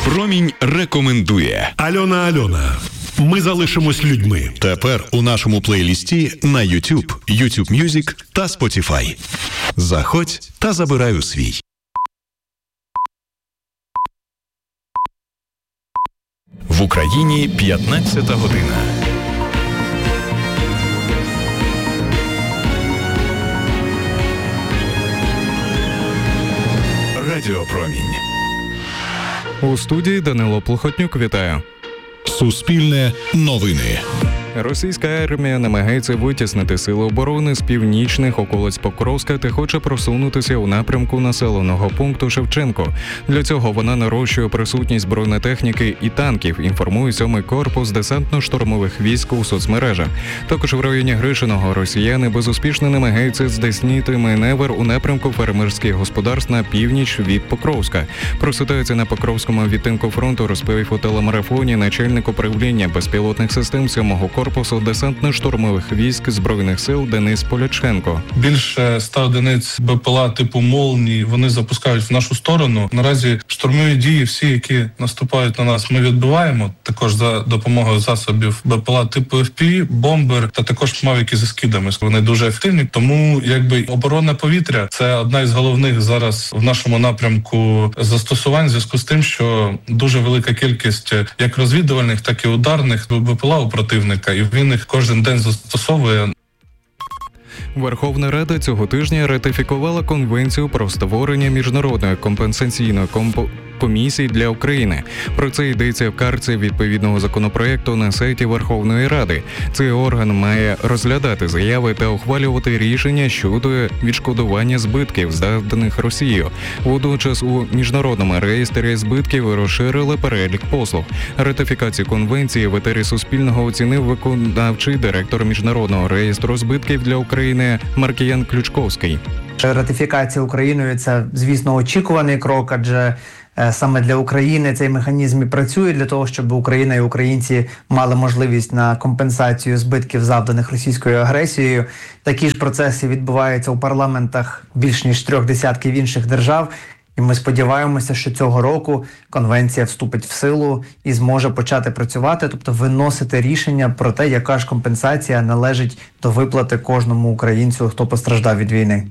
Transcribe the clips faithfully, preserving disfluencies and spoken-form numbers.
Промінь рекомендує. Альона Альона. Ми залишимось людьми. Тепер у нашому плейлісті на YouTube, YouTube Music та Spotify. Заходь та забирай у свій. В Україні п'ятнадцята година. Радіопромінь. У студії Данило Плохотнюк. Вітаю. Суспільне новини. Російська армія намагається витіснити сили оборони з північних околиць Покровська та хоче просунутися у напрямку населеного пункту Шевченко. Для цього вона нарощує присутність бронетехніки і танків, інформує сьомий корпус десантно-штурмових військ у соцмережах. Також в районі Гришиного росіяни безуспішно намагаються здійснити маневр у напрямку фермерських господарств на північ від Покровська. Про ситуацію на Покровському відтинку фронту розповів у телемарафоні начальник управління безпілотних систем сьомого корпусу корпусу десантно-штурмових військ Збройних сил Денис Поляченко. Більше ста одиниць БПЛА типу «Молній» вони запускають в нашу сторону. Наразі штурмові дії всі, які наступають на нас, ми відбиваємо. Також за допомогою засобів БПЛА типу еф пі ві, бомбер та також мавіки зі скидами. Вони дуже ефективні, тому якби оборонне повітря – це одна із головних зараз в нашому напрямку застосувань в зв'язку з тим, що дуже велика кількість як розвідувальних, так і ударних БПЛА у противника. І він їх кожен день застосовує. Верховна Рада цього тижня ратифікувала Конвенцію про створення міжнародної компенсаційної комп... комісії для України. Про це йдеться в карті відповідного законопроекту на сайті Верховної Ради. Цей орган має розглядати заяви та ухвалювати рішення щодо відшкодування збитків, завданих Росією. Водночас у міжнародному реєстрі збитків розширили перелік послуг. Ратифікацію конвенції в етері Суспільного оцінив виконавчий директор Міжнародного реєстру збитків для України Маркіян Ключковський. Ратифікація Україною – це, звісно, очікуваний крок, адже саме для України цей механізм і працює для того, щоб Україна і українці мали можливість на компенсацію збитків, завданих російською агресією. Такі ж процеси відбуваються у парламентах більш ніж трьох десятків інших держав. І ми сподіваємося, що цього року конвенція вступить в силу і зможе почати працювати, тобто виносити рішення про те, яка ж компенсація належить до виплати кожному українцю, хто постраждав від війни.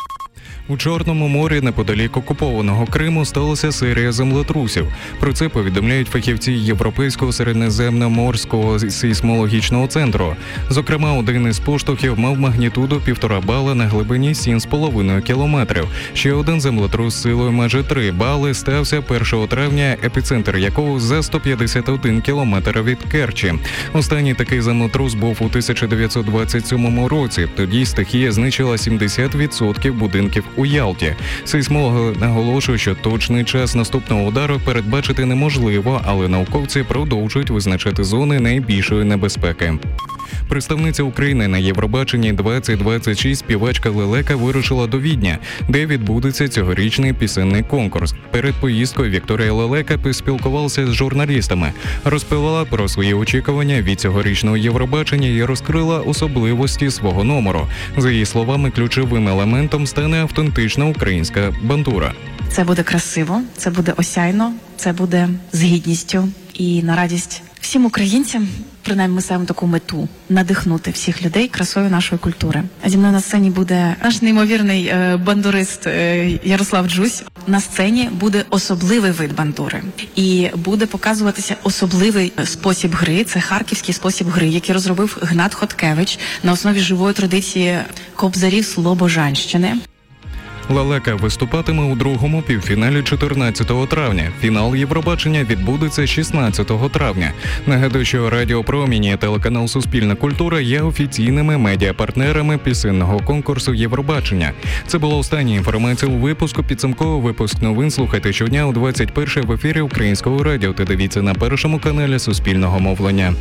У Чорному морі неподалік окупованого Криму сталася серія землетрусів. Про це повідомляють фахівці Європейського середземноморського сейсмологічного центру. Зокрема, один із поштовхів мав магнітуду півтора бала на глибині сім з половиною кілометрів. Ще один землетрус силою майже три бали стався першого травня, епіцентр якого за сто п'ятдесят один кілометр від Керчі. Останній такий землетрус був у тисяча дев'ятсот двадцять сьомому році. Тоді стихія знищила сімдесят відсотків будинків у Ялті. Сейсмологи наголошують, що точний час наступного удару передбачити неможливо, але науковці продовжують визначати зони найбільшої небезпеки. Представниця України на Євробаченні двадцять двадцять шість співачка Лелека вирушила до Відня, де відбудеться цьогорічний пісенний конкурс. Перед поїздкою Вікторія Лелека поспілкувалася з журналістами, розповіла про свої очікування від цьогорічного Євробачення і розкрила особливості свого номеру. За її словами, ключовим елементом стане автентична українська бандура. Це буде красиво, це буде осяйно, це буде з гідністю і на радість всім українцям. Принаймні ми ставимо таку мету – надихнути всіх людей красою нашої культури. А зі мною на сцені буде наш неймовірний е, бандурист е, Ярослав Джусь. На сцені буде особливий вид бандури. І буде показуватися особливий спосіб гри. Це харківський спосіб гри, який розробив Гнат Хоткевич на основі живої традиції кобзарів Слобожанщини. Лелека виступатиме у другому півфіналі чотирнадцятого травня. Фінал Євробачення відбудеться шістнадцятого травня. Нагадую, що Радіопромінь і телеканал Суспільна культура є офіційними медіапартнерами пісенного конкурсу Євробачення. Це була остання інформація у випуску. Підсумковий випуск новин слухайте щодня о двадцять першій в ефірі Українського радіо та дивіться на першому каналі Суспільного мовлення.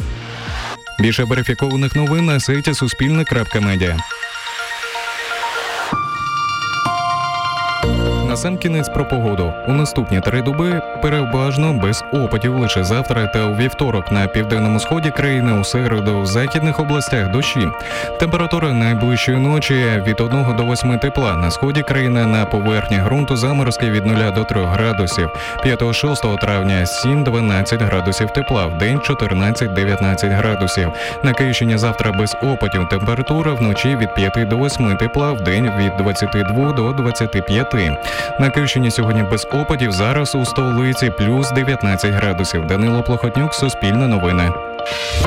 Більше верифікованих новин на сайті суспільне крапка медіа. На сам кінець про погоду. У наступні три доби переважно без опадів лише завтра та у вівторок на південному сході країни, у середу в західних областях дощі. Температура найближчої ночі від одного до восьми тепла. На сході країни на поверхні ґрунту заморозки від нуля до трьох градусів. п'ятого-шостого травня сім-дванадцять градусів тепла, в день чотирнадцять-дев'ятнадцять градусів. На Київщині завтра без опадів. Температура вночі від п'яти до восьми тепла, в день від двадцяти двох до двадцяти п'яти. На Київщині сьогодні без опадів, зараз у столиці плюс дев'ятнадцять градусів. Данило Плохотнюк, Суспільне новини.